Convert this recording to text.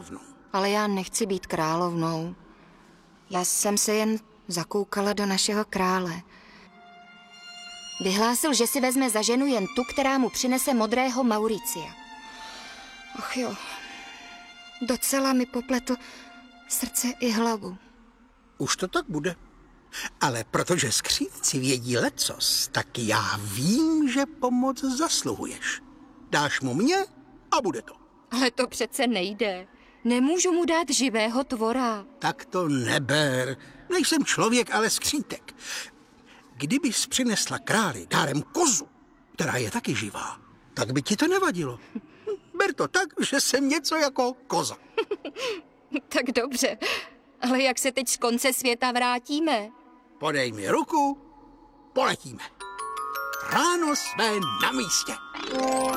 královnu. Ale já nechci být královnou. Já jsem se jen zakoukala do našeho krále. Vyhlásil, že si vezme za ženu jen tu, která mu přinese modrého Mauricia. Ach jo, docela mi popletl srdce i hlavu. Už to tak bude. Ale protože skřídci vědí lecos, tak já vím, že pomoc zasluhuješ. Dáš mu mě a bude to. Ale to přece nejde. Nemůžu mu dát živého tvora. Tak to neber. Nejsem člověk, ale skřítek. Kdybys přinesla králi dárem kozu, která je taky živá, tak by ti to nevadilo. Ber to tak, že jsem něco jako koza. Tak dobře, ale jak se teď z konce světa vrátíme? Podej mi ruku, poletíme. Ráno jsme na místě.